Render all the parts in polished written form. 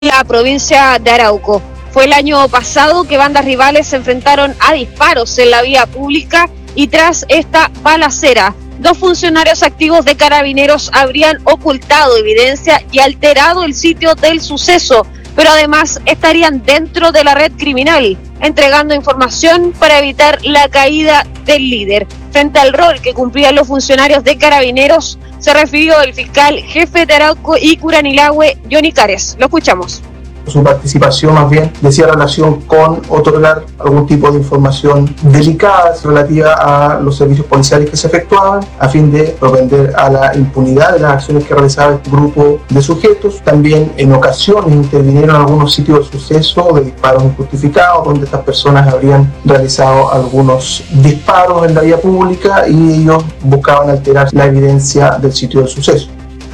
la provincia de Arauco. Fue el año pasado que bandas rivales se enfrentaron a disparos en la vía pública y tras esta balacera, 2 funcionarios activos de Carabineros habrían ocultado evidencia y alterado el sitio del suceso, pero además estarían dentro de la red criminal, entregando información para evitar la caída del líder. Frente al rol que cumplían los funcionarios de Carabineros, se refirió el fiscal jefe de Arauco y Curanilahue, Johnny Cares. Lo escuchamos. Su participación más bien decía relación con otorgar algún tipo de información delicada relativa a los servicios policiales que se efectuaban a fin de propender a la impunidad de las acciones que realizaba este grupo de sujetos. También en ocasiones intervinieron en algunos sitios de suceso de disparos injustificados donde estas personas habrían realizado algunos disparos en la vía pública y ellos buscaban alterar la evidencia del sitio del suceso.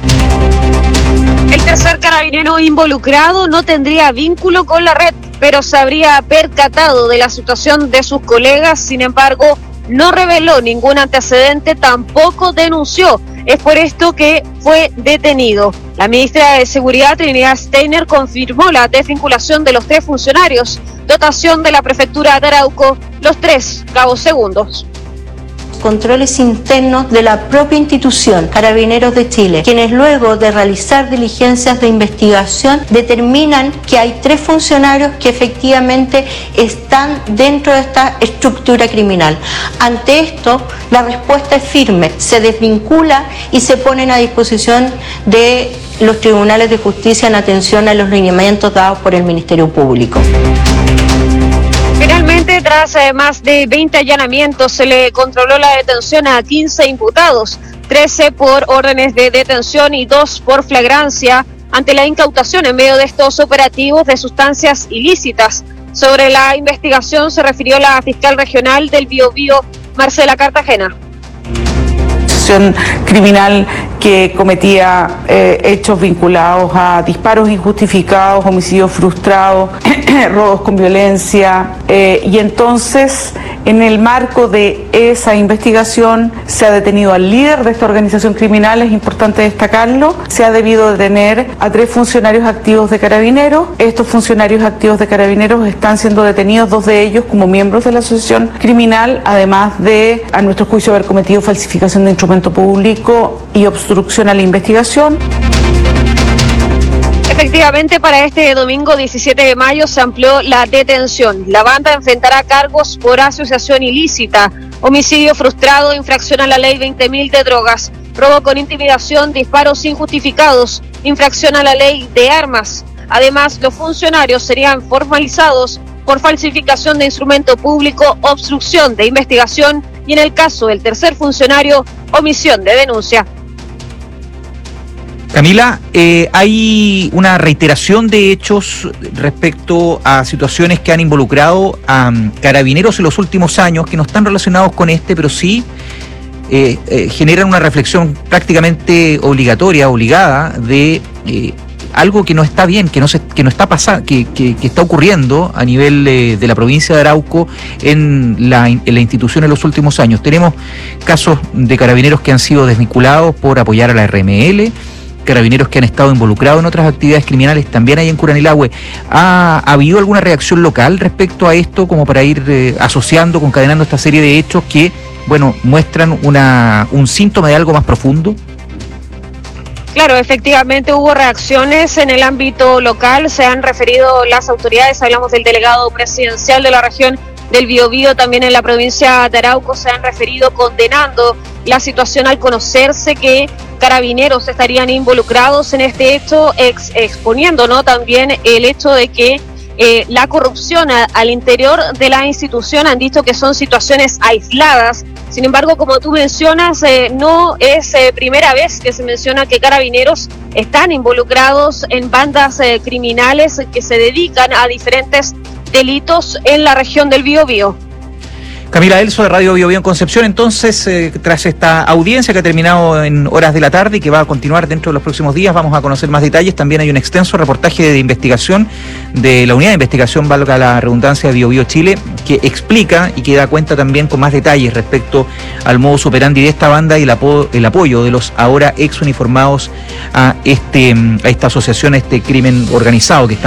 El tercer carabinero involucrado no tendría vínculo con la red, pero se habría percatado de la situación de sus colegas. Sin embargo, no reveló ningún antecedente, tampoco denunció. Es por esto que fue detenido. La ministra de Seguridad, Trinidad Steiner, confirmó la desvinculación de los 3 funcionarios. Dotación de la prefectura de Arauco, los 3 cabos segundos. Controles internos de la propia institución, Carabineros de Chile, quienes luego de realizar diligencias de investigación determinan que hay 3 funcionarios que efectivamente están dentro de esta estructura criminal. Ante esto, la respuesta es firme, se desvincula y se ponen a disposición de los tribunales de justicia en atención a los lineamientos dados por el Ministerio Público. Finalmente, tras más de 20 allanamientos, se le controló la detención a 15 imputados, 13 por órdenes de detención y 2 por flagrancia, ante la incautación en medio de estos operativos de sustancias ilícitas. Sobre la investigación se refirió la fiscal regional del Biobío, Marcela Cartagena. Criminal que cometía hechos vinculados a disparos injustificados, homicidios frustrados, robos con violencia, y entonces en el marco de esa investigación se ha detenido al líder de esta organización criminal, es importante destacarlo. Se ha debido detener a 3 funcionarios activos de Carabineros. Estos funcionarios activos de Carabineros están siendo detenidos, 2 de ellos como miembros de la asociación criminal, además de, a nuestro juicio, haber cometido falsificación de instrumentos público y obstrucción a la investigación. Efectivamente, para este domingo 17 de mayo se amplió la detención. La banda enfrentará cargos por asociación ilícita, homicidio frustrado, infracción a la ley 20.000 de drogas, robo con intimidación, disparos injustificados, infracción a la ley de armas. Además, los funcionarios serían formalizados por falsificación de instrumento público, obstrucción de investigación y, en el caso del tercer funcionario, omisión de denuncia. Camila, hay una reiteración de hechos respecto a situaciones que han involucrado a Carabineros en los últimos años, que no están relacionados con pero sí generan una reflexión prácticamente obligada de algo que no está bien, que no está pasando, que está ocurriendo a nivel de la provincia de Arauco en la institución en los últimos años. Tenemos casos de Carabineros que han sido desvinculados por apoyar a la RML, Carabineros que han estado involucrados en otras actividades criminales también hay en Curanilahue. ¿Ha habido alguna reacción local respecto a esto, como para ir asociando, concadenando esta serie de hechos que, bueno, muestran un síntoma de algo más profundo? Claro, efectivamente hubo reacciones en el ámbito local, se han referido las autoridades, hablamos del delegado presidencial de la región del Biobío, también en la provincia de Arauco se han referido condenando la situación al conocerse que Carabineros estarían involucrados en este hecho, exponiendo, ¿no?, también el hecho de que la corrupción al interior de la institución, han dicho que son situaciones aisladas. Sin embargo, como tú mencionas, no es primera vez que se menciona que Carabineros están involucrados en bandas criminales que se dedican a diferentes delitos en la región del Biobío. Camila Elso, de Radio Biobío en Concepción. Entonces, tras esta audiencia que ha terminado en horas de la tarde y que va a continuar dentro de los próximos días, vamos a conocer más detalles. También hay un extenso reportaje de investigación de la unidad de investigación, valga la redundancia, de Biobío Chile, que explica y que da cuenta también con más detalles respecto al modus operandi de esta banda y el apoyo de los ahora ex uniformados a esta asociación, a este crimen organizado que está